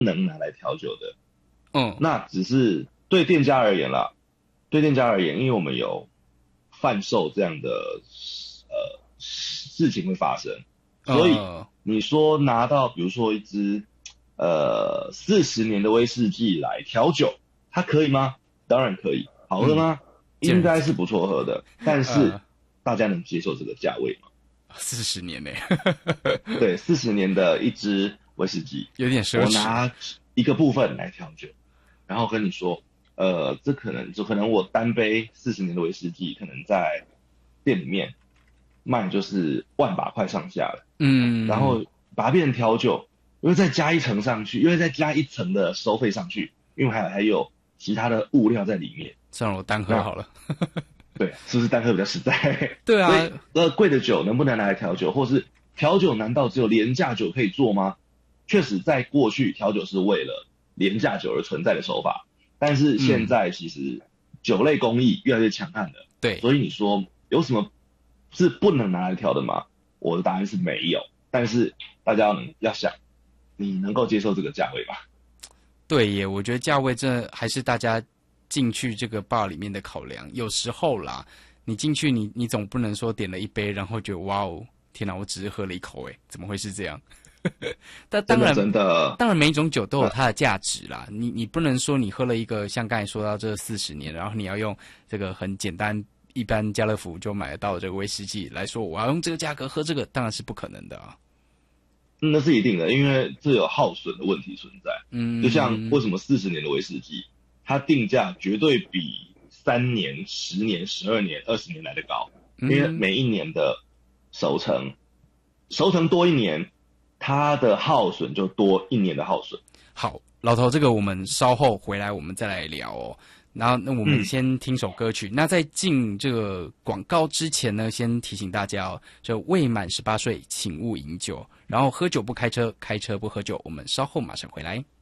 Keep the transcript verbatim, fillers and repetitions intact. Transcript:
能拿来调酒的。 嗯， 那只是对店家而言啦，对店家而言，因为我们有贩售这样的呃事情会发生，所以呃， 你说拿到比如说一支呃四十年的威士忌来调酒，它可以吗？当然可以。好喝嗯， 吗？ 见仁应该是不错喝的，但是呃， 大家能接受这个价位吗？ 四十年呢， 对，四十年的一支威士忌， 有点奢侈。 我拿一个部分来调酒，然后跟你说，呃，这可能就可能我单杯四十年的威士忌，可能在店里面卖就是万把块上下了，然嗯， 后把它变成调酒，又再加一层上去，又再加一层的收费上去，因为还还有其他的物料在里面。 算了，我单喝那好了。 对，是不是单喝比较实在？ 对啊， 所以，呃，贵的酒能不能拿来调酒，或是调酒难道只有廉价酒可以做吗？确实，在过去调酒是为了廉价酒而存在的手法，但是现嗯， 在其实酒类工艺越来越强悍了， 对。 所以你说有什么是不能拿来调的吗？我的答案是没有，但是大家要能要想，你能够接受这个价位吧？ 对耶，我觉得价位这还是大家进去这个 bar 里面的考量。有时候啦，你进去你你总不能说点了一杯，然后觉得哇哦，天哪，我只是喝了一口，诶，怎么会是这样？但当真的然， 真的， 当然每一种酒都有呃， 它的价值啦。你你不能说你喝了一个像刚才说到这四十年，然后你要用这个很简单一般家乐福就买得到的这个威士忌来说，我要用这个价格喝这个，当然是不可能的啊。 那是一定的，因为这有耗损的问题存在。就像嗯为什么四十年的威士忌，它定价绝对比三年、十年、十二年、二十年来的高，因为嗯， 每一年的熟成，熟成多一年，它的耗损就多一年的耗损。 好，老头，这个我们稍后回来我们再来聊哦。然后，那我们嗯， 先听首歌曲。那在进这个广告之前呢，先提醒大家哦，这未满十八岁请勿饮酒，然后喝酒不开车，开车不喝酒。我们稍后马上回来。